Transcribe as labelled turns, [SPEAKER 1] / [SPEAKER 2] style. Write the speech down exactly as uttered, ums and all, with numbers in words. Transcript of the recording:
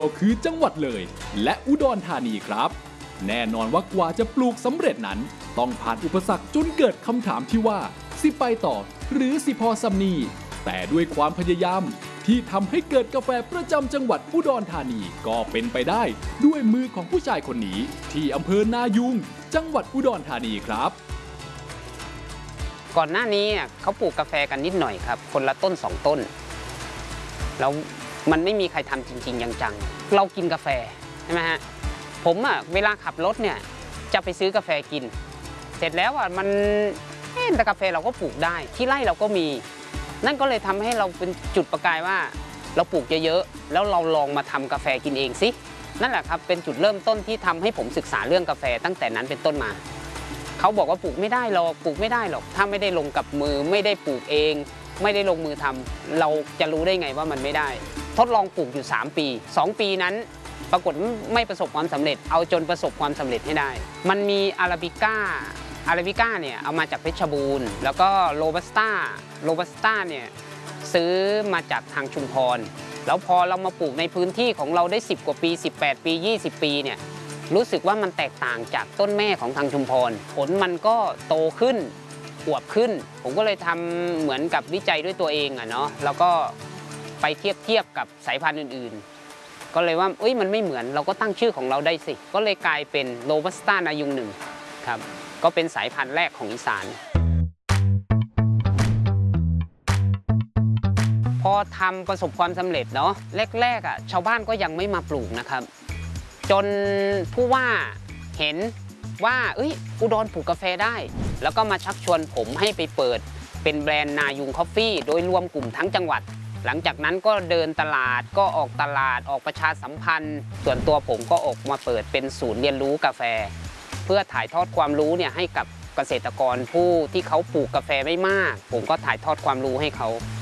[SPEAKER 1] ก็คือจังหวัดเลยและอุดรธานีครับแน่นอนว่ากว่าจะปลูกสำเร็จนั้นต้องผ่านอุปสรรคจนเกิดคำถามที่ว่าสิไปต่อหรือสิพอสำนีแต่ด้วยความพยายามที่ทำให้เกิดกาแฟประจำจังหวัดอุดรธานีก็เป็นไปได้ด้วยมือของผู้ชายคนนี้ที่อำเภอนายุงจังหวัดอุดรธานีครับ
[SPEAKER 2] ก่อนหน้านี้เขาปลูกกาแฟกันนิดหน่อยครับคนละต้นสองต้นแล้วมันไม่มีใครทำจริงๆจังๆเรากินกาแฟใช่ไหมฮะผมอ่ะเวลาขับรถเนี่ยจะไปซื้อกาแฟกินเสร็จแล้วอ่ะมันแต่กาแฟเราก็ปลูกได้ที่ไร่เราก็มีนั่นก็เลยทำให้เราเป็นจุดประกายว่าเราปลูกเยอะๆแล้วเราลองมาทำกาแฟกินเองสินั่นแหละครับเป็นจุดเริ่มต้นที่ทำให้ผมศึกษาเรื่องกาแฟตั้งแต่นั้นเป็นต้นมาเขาบอกว่าปลูกไม่ได้หรอกปลูกไม่ได้หรอกถ้าไม่ได้ลงกับมือไม่ได้ปลูกเองไม่ได้ลงมือทำเราจะรู้ได้ไงว่ามันไม่ได้ทดลองปลูกอยู่สามปีสองปีนั้นปรากฏไม่ประสบความสำเร็จเอาจนประสบความสำเร็จให้ได้มันมีอาราบิก้าอาราบิก้าเนี่ยเอามาจากเพชรบูรณ์แล้วก็โรบัสต้าโรบัสต้าเนี่ยซื้อมาจากทางชุมพรแล้วพอเรามาปลูกในพื้นที่ของเราได้สิบกว่าปีสิบแปดปียี่สิบปีเนี่ยรู้สึกว่ามันแตกต่างจากต้นแม่ของทางชุมพรผลมันก็โตขึ้นอวบขึ้นผมก็เลยทำเหมือนกับวิจัยด้วยตัวเองอะเนาะแล้วก็ไปเทียบเทียบกับสายพันธุ์อื่นๆก็เลยว่าเอ้ยมันไม่เหมือนเราก็ตั้งชื่อของเราได้สิก็เลยกลายเป็นโรบัสต้านายุงหนึ่งครับก็เป็นสายพันธุ์แรกของอีสานพอทำประสบความสำเร็จเนาะแรกๆอ่ะชาวบ้านก็ยังไม่มาปลูกนะครับจนผู้ว่าเห็นว่าเอ้ยอุดรปลูกกาแฟได้แล้วก็มาชักชวนผมให้ไปเปิดเป็นแบรนด์นายุงคอฟฟี่โดยรวมกลุ่มทั้งจังหวัดหลังจากนั้นก็เดินตลาดก็ออกตลาดออกประชาสัมพันธ์ส่วนตัวผมก็ออกมาเปิดเป็นศูนย์เรียนรู้กาแฟเพื่อถ่ายทอดความรู้เนี่ยให้กับเกษตรกรผู้ที่เขาปลูกกาแฟไม่มากผมก็ถ่ายทอดความรู้ให้เขา